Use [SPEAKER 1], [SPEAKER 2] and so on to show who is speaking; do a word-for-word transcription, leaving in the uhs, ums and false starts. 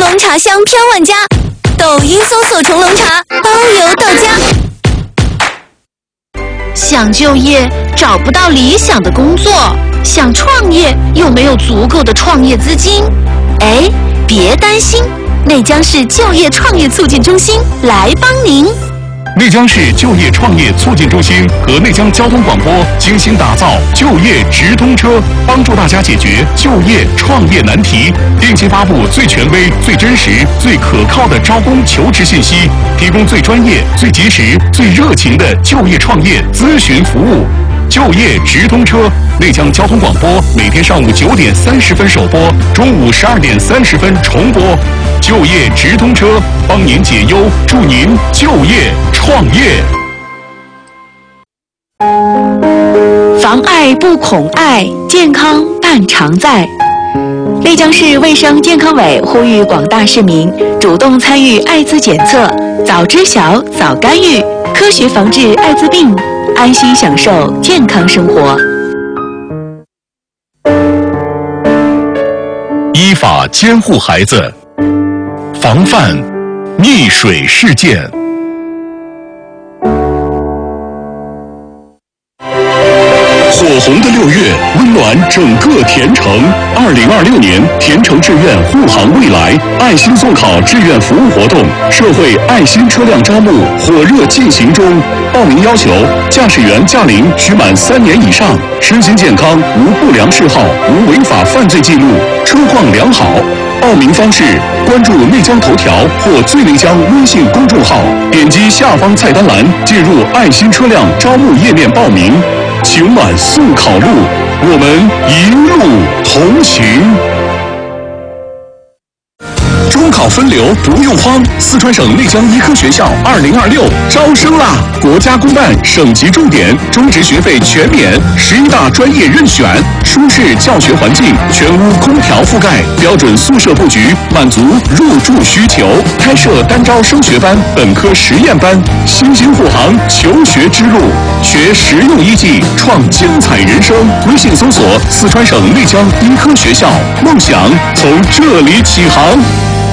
[SPEAKER 1] 龙茶香偏万家，抖音搜索虫龙茶，包邮到家。
[SPEAKER 2] 想就业找不到理想的工作，想创业又没有足够的创业资金，哎，别担心，内江市就业创业促进中心来帮您。
[SPEAKER 3] 内江市就业创业促进中心和内江交通广播精心打造就业直通车，帮助大家解决就业创业难题，定期发布最权威、最真实、最可靠的招工求职信息，提供最专业、最及时、最热情的就业创业咨询服务。就业直通车，内江交通广播每天上午九点三十分首播，中午十二点三十分重播。就业直通车，帮您解忧，助您就业创业。
[SPEAKER 2] 防爱不恐爱，健康伴常在。内江市卫生健康委呼吁广大市民主动参与艾滋检测，早知晓早干预，科学防治艾滋病，安心享受健康生活。
[SPEAKER 3] 依法监护孩子，防范溺水事件。火红的六月，温暖整个田城。二零二六年田城志愿护航未来爱心送考志愿服务活动，社会爱心车辆招募火热进行中。报名要求：驾驶员驾龄需满三年以上，身心健康，无不良嗜好，无违法犯罪记录，车况良好。报名方式：关注内江头条或最内江微信公众号，点击下方菜单栏，进入爱心车辆招募页面报名。请满送考路，我们一路同行。中考分流不用慌，四川省内江医科学校二零二六招生啦！国家公办省级重点，中职学费全免，十一大专业任选，舒适教学环境，全屋空调覆盖，标准宿舍布局，满足入住需求。开设单招升学班、本科实验班，新兴护航求学之路，学实用医技，创精彩人生。微信搜索四川省内江医科学校，梦想从这里起航。